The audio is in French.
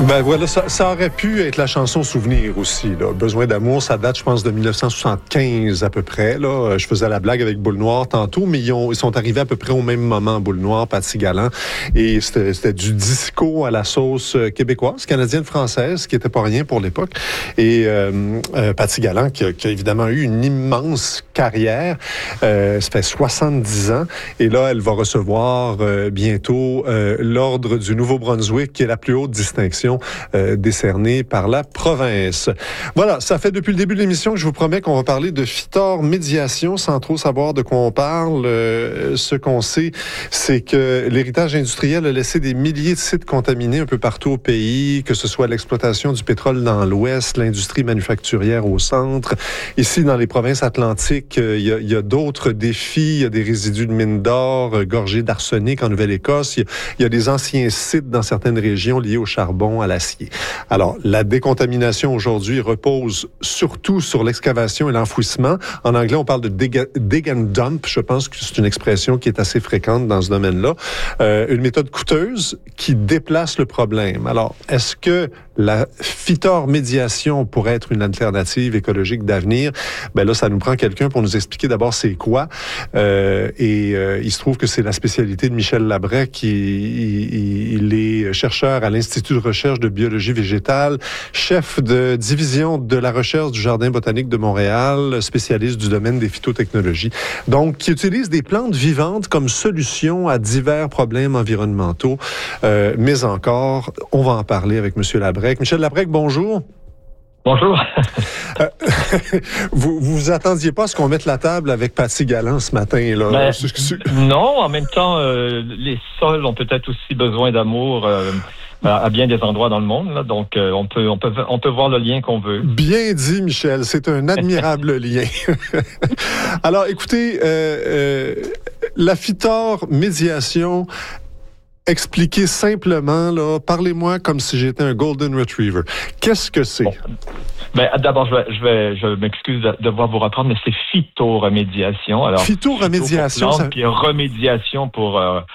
Ben voilà, ça aurait pu être la chanson Souvenir aussi. Là. Besoin d'amour, ça date, je pense, de 1975 à peu près. Là. Je faisais la blague avec Boule Noire tantôt, mais ils sont arrivés à peu près au même moment, Boule Noire, Patsy Galland. Et c'était du disco à la sauce québécoise, canadienne-française, qui était pas rien pour l'époque. Et Patsy Galland, qui a évidemment eu une immense carrière, ça fait 70 ans. Et là, elle va recevoir bientôt l'Ordre du Nouveau-Brunswick, qui est la plus haute distinction décernée par la province. Voilà, ça fait depuis le début de l'émission que je vous promets qu'on va parler de Fitor Médiation sans trop savoir de quoi on parle. Ce qu'on sait, c'est que l'héritage industriel a laissé des milliers de sites contaminés un peu partout au pays, que ce soit l'exploitation du pétrole dans l'ouest, l'industrie manufacturière au centre. Ici, dans les provinces atlantiques, il y a d'autres défis. Il y a des résidus de mines d'or gorgés d'arsenic en Nouvelle-Écosse. Il y a des anciens sites dans certaines régions liés au charbon, à l'acier. Alors, la décontamination aujourd'hui repose surtout sur l'excavation et l'enfouissement. En anglais, on parle de dig and dump. Je pense que c'est une expression qui est assez fréquente dans ce domaine-là. Une méthode coûteuse qui déplace le problème. Alors, est-ce que la Fitor Médiation pourrait être une alternative écologique d'avenir? Ben là, ça nous prend quelqu'un pour nous expliquer d'abord c'est quoi. Il se trouve que c'est la spécialité de Michel Labrec, il est chercheur à l'Institut de recherche de biologie végétale, chef de division de la recherche du Jardin botanique de Montréal, spécialiste du domaine des phytotechnologies. Donc, qui utilise des plantes vivantes comme solution à divers problèmes environnementaux. Mais encore, on va en parler avec M. Labrec. Michel Labrec, bonjour. Bonjour. Vous attendiez pas à ce qu'on mette la table avec Patsy Galland ce matin, là? Non, en même temps, les sols ont peut-être aussi besoin d'amour à bien des endroits dans le monde. Là, donc, on peut voir le lien qu'on veut. Bien dit, Michel. C'est un admirable lien. Alors, écoutez, la Fitor Médiation... Expliquez simplement, là, parlez-moi comme si j'étais un Golden Retriever. Qu'est-ce que c'est? Bon. D'abord, je m'excuse de devoir vous reprendre, mais c'est phytoremédiation. Alors, phytoremédiation, puis remédiation pour